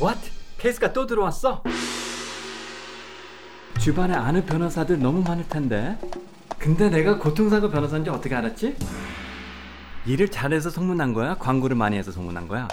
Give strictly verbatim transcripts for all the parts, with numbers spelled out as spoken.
What? 케이스가 또 들어왔어? 주변에 아는 변호사들 너무 많을 텐데. 근데 내가 교통사고 변호사인지 어떻게 알았지? 일을 잘해서 소문난 거야? 광고를 많이 해서 소문난 거야?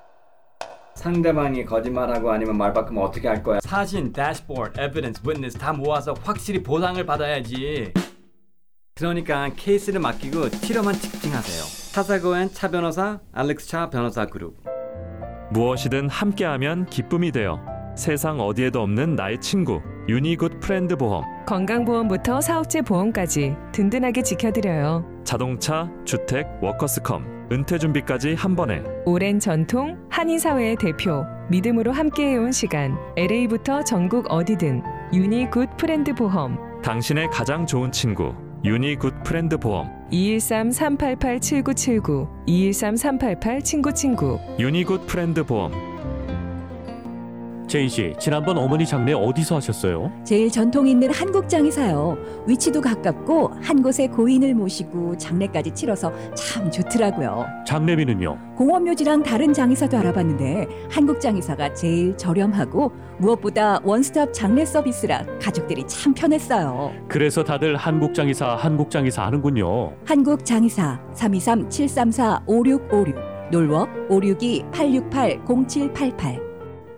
상대방이 거짓말하고 아니면 말 바꾸면 어떻게 할 거야? 사진, 대시보드, 에비던스, 위트니스 다 모아서 확실히 보상을 받아야지. 그러니까 케이스를 맡기고 치료만 집중하세요. 차사고엔 차 변호사, 알렉스 차 변호사 그룹. 무엇이든 함께하면 기쁨이 되어 세상 어디에도 없는 나의 친구 유니굿 프렌드 보험. 건강보험부터 사업체 보험까지 든든하게 지켜드려요. 자동차, 주택, 워커스컴, 은퇴준비까지 한 번에. 오랜 전통, 한인사회의 대표, 믿음으로 함께해온 시간. 엘에이부터 전국 어디든 유니굿 프렌드 보험. 당신의 가장 좋은 친구 유니굿 프렌드 보험. 이일삼 삼팔팔 칠구칠구 이일삼 삼팔팔 친구친구. 유니굿 프렌드 보험. 제인 씨, 지난번 어머니 장례 어디서 하셨어요? 제일 전통 있는 한국장에서요. 위치도 가깝고 한 곳에 고인을 모시고 장례까지 치러서 참 좋더라고요. 장례비는요? 공원묘지랑 다른 장의사도 알아봤는데 한국장의사가 제일 저렴하고 무엇보다 원스톱 장례 서비스라 가족들이 참 편했어요. 그래서 다들 한국장의사 한국장의사 하는군요. 한국장의사 삼이삼 칠삼사 오육오육 놀워 오육이 팔육팔 공칠팔팔.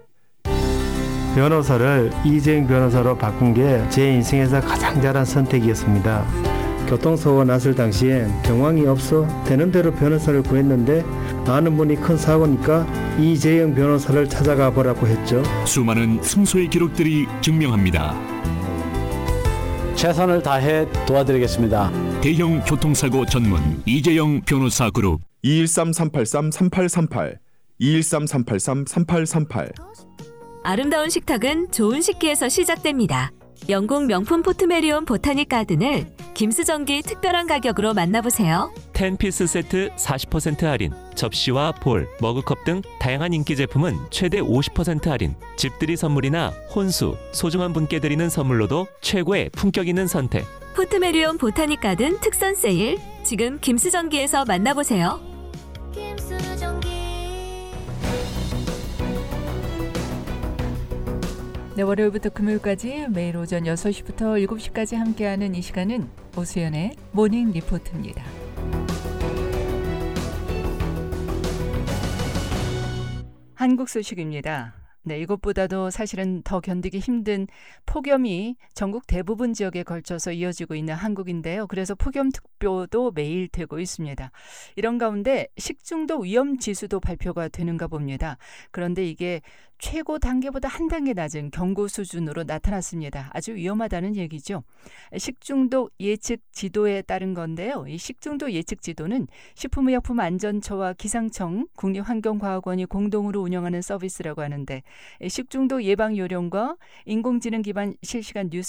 변호사를 이재영 변호사로 바꾼 게 제 인생에서 가장 잘한 선택이었습니다. 교통사고 났을 당시엔 경황이 없어 되는 대로 변호사를 구했는데 아는 분이 큰 사고니까 이재영 변호사를 찾아가 보라고 했죠. 수많은 승소의 기록들이 증명합니다. 최선을 다해 도와드리겠습니다. 대형 교통사고 전문 이재영 변호사 그룹. 이일삼 삼팔삼 삼팔삼팔 이일삼 삼팔삼 삼팔삼팔. 아름다운 식탁은 좋은 식기에서 시작됩니다. 영국 명품 포트메리온 보타닉 가든을 김수정기 특별한 가격으로 만나보세요. 텐 피스 세트 사십 퍼센트 할인, 접시와 볼, 머그컵 등 다양한 인기 제품은 최대 오십 퍼센트 할인, 집들이 선물이나 혼수, 소중한 분께 드리는 선물로도 최고의 품격 있는 선택. 포트메리온 보타닉 가든 특선 세일, 지금 김수정기에서 만나보세요. 네, 월요일부터 금요일까지 매일 오전 여섯 시부터 일곱 시까지 함께하는 이 시간은 오수연의 모닝 리포트입니다. 한국 소식입니다. 네, 이것보다도 사실은 더 견디기 힘든 폭염이 전국 대부분 지역에 걸쳐서 이어지고 있는 한국인데요. 그래서 폭염특보도 매일 되고 있습니다. 이런 가운데 식중독 위험지수도 발표가 되는가 봅니다. 그런데 이게 최고 단계보다 한 단계 낮은 경고 수준으로 나타났습니다. 아주 위험하다는 얘기죠. 식중독 예측 지도에 따른 건데요. 이 식중독 예측 지도는 식품의약품안전처와 기상청, 국립환경과학원이 공동으로 운영하는 서비스라고 하는데 식중독 예방 요령과 인공지능 기반 실시간 뉴스